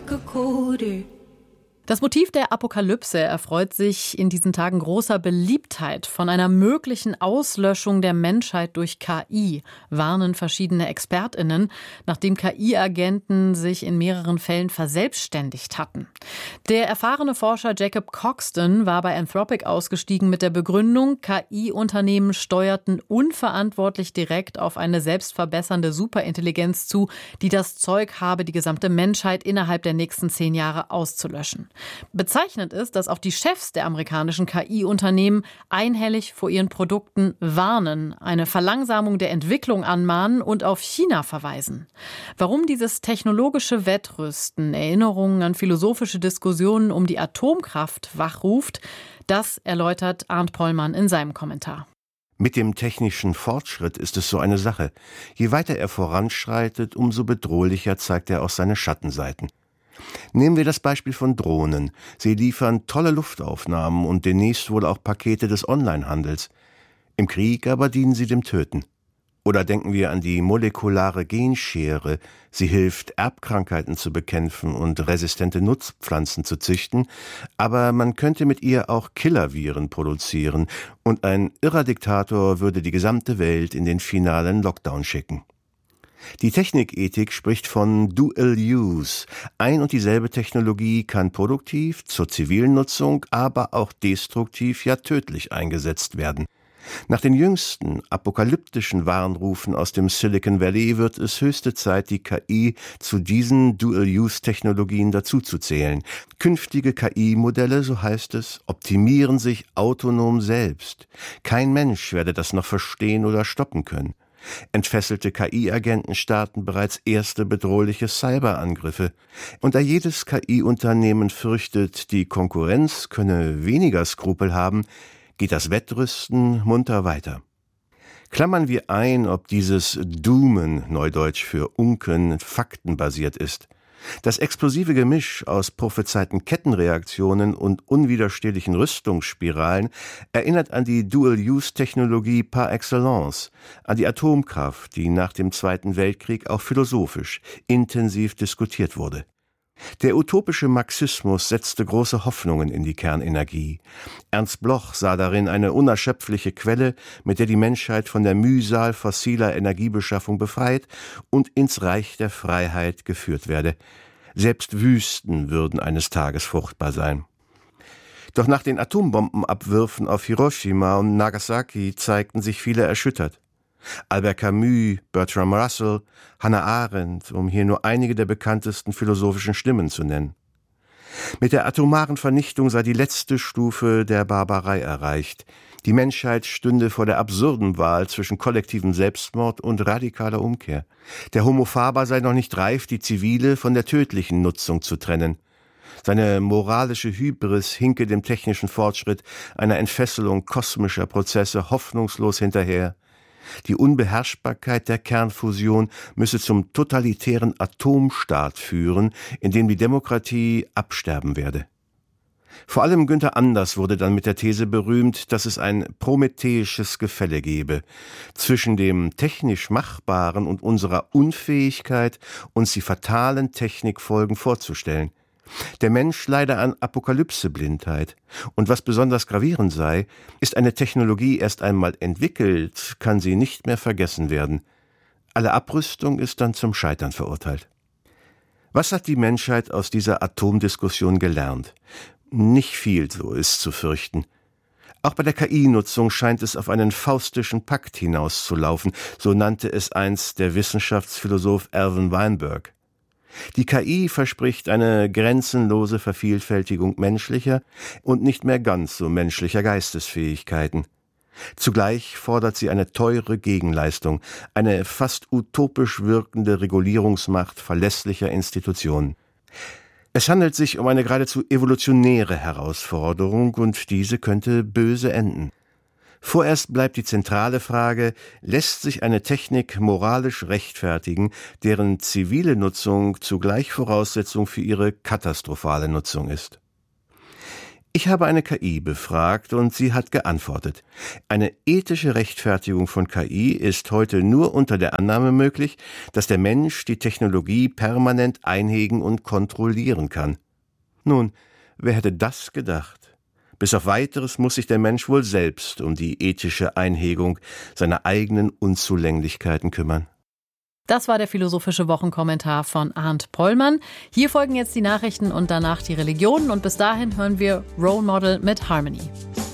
Das Motiv der Apokalypse erfreut sich in diesen Tagen großer Beliebtheit. Von einer möglichen Auslöschung der Menschheit durch KI warnen verschiedene ExpertInnen, nachdem KI-Agenten sich in mehreren Fällen verselbstständigt hatten. Der erfahrene Forscher Jacob Coxton war bei Anthropic ausgestiegen mit der Begründung, KI-Unternehmen steuerten unverantwortlich direkt auf eine selbstverbessernde Superintelligenz zu, die das Zeug habe, die gesamte Menschheit innerhalb der nächsten 10 Jahre auszulöschen. Bezeichnend ist, dass auch die Chefs der amerikanischen KI-Unternehmen einhellig vor ihren Produkten warnen, eine Verlangsamung der Entwicklung anmahnen und auf China verweisen. Warum dieses technologische Wettrüsten Erinnerungen an philosophische Diskussionen um die Atomkraft wachruft, das erläutert Arndt Pollmann in seinem Kommentar. Mit dem technischen Fortschritt ist es so eine Sache. Je weiter er voranschreitet, umso bedrohlicher zeigt er auch seine Schattenseiten. Nehmen wir das Beispiel von Drohnen. Sie liefern tolle Luftaufnahmen und demnächst wohl auch Pakete des Onlinehandels. Im Krieg aber dienen sie dem Töten. Oder denken wir an die molekulare Genschere. Sie hilft, Erbkrankheiten zu bekämpfen und resistente Nutzpflanzen zu züchten. Aber man könnte mit ihr auch Killerviren produzieren und ein irrer Diktator würde die gesamte Welt in den finalen Lockdown schicken. Die Technikethik spricht von Dual Use. Ein und dieselbe Technologie kann produktiv zur zivilen Nutzung, aber auch destruktiv, ja tödlich eingesetzt werden. Nach den jüngsten apokalyptischen Warnrufen aus dem Silicon Valley wird es höchste Zeit, die KI zu diesen Dual-Use-Technologien dazuzuzählen. Künftige KI-Modelle, so heißt es, optimieren sich autonom selbst. Kein Mensch werde das noch verstehen oder stoppen können. Entfesselte KI-Agenten starten bereits erste bedrohliche Cyberangriffe. Und da jedes KI-Unternehmen fürchtet, die Konkurrenz könne weniger Skrupel haben, geht das Wettrüsten munter weiter. Klammern wir ein, ob dieses Doomen, neudeutsch für Unken, faktenbasiert ist. Das explosive Gemisch aus prophezeiten Kettenreaktionen und unwiderstehlichen Rüstungsspiralen erinnert an die Dual-Use-Technologie par excellence, an die Atomkraft, die nach dem Zweiten Weltkrieg auch philosophisch intensiv diskutiert wurde. Der utopische Marxismus setzte große Hoffnungen in die Kernenergie. Ernst Bloch sah darin eine unerschöpfliche Quelle, mit der die Menschheit von der Mühsal fossiler Energiebeschaffung befreit und ins Reich der Freiheit geführt werde. Selbst Wüsten würden eines Tages fruchtbar sein. Doch nach den Atombombenabwürfen auf Hiroshima und Nagasaki zeigten sich viele erschüttert. Albert Camus, Bertrand Russell, Hannah Arendt, um hier nur einige der bekanntesten philosophischen Stimmen zu nennen. Mit der atomaren Vernichtung sei die letzte Stufe der Barbarei erreicht. Die Menschheit stünde vor der absurden Wahl zwischen kollektivem Selbstmord und radikaler Umkehr. Der Homo faber sei noch nicht reif, die zivile von der tödlichen Nutzung zu trennen. Seine moralische Hybris hinke dem technischen Fortschritt einer Entfesselung kosmischer Prozesse hoffnungslos hinterher. Die Unbeherrschbarkeit der Kernfusion müsse zum totalitären Atomstaat führen, in dem die Demokratie absterben werde. Vor allem Günther Anders wurde dann mit der These berühmt, dass es ein prometheisches Gefälle gebe zwischen dem technisch Machbaren und unserer Unfähigkeit, uns die fatalen Technikfolgen vorzustellen. Der Mensch leide an Apokalypseblindheit. Und was besonders gravierend sei, ist eine Technologie erst einmal entwickelt, kann sie nicht mehr vergessen werden. Alle Abrüstung ist dann zum Scheitern verurteilt. Was hat die Menschheit aus dieser Atomdiskussion gelernt? Nicht viel, so ist zu fürchten. Auch bei der KI-Nutzung scheint es auf einen faustischen Pakt hinauszulaufen, so nannte es einst der Wissenschaftsphilosoph Alvin Weinberg. Die KI verspricht eine grenzenlose Vervielfältigung menschlicher und nicht mehr ganz so menschlicher Geistesfähigkeiten. Zugleich fordert sie eine teure Gegenleistung, eine fast utopisch wirkende Regulierungsmacht verlässlicher Institutionen. Es handelt sich um eine geradezu evolutionäre Herausforderung und diese könnte böse enden. Vorerst bleibt die zentrale Frage, lässt sich eine Technik moralisch rechtfertigen, deren zivile Nutzung zugleich Voraussetzung für ihre katastrophale Nutzung ist? Ich habe eine KI befragt und sie hat geantwortet. Eine ethische Rechtfertigung von KI ist heute nur unter der Annahme möglich, dass der Mensch die Technologie permanent einhegen und kontrollieren kann. Nun, wer hätte das gedacht? Bis auf Weiteres muss sich der Mensch wohl selbst um die ethische Einhegung seiner eigenen Unzulänglichkeiten kümmern. Das war der philosophische Wochenkommentar von Arndt Pollmann. Hier folgen jetzt die Nachrichten und danach die Religionen. Und bis dahin hören wir Role Model mit Harmony.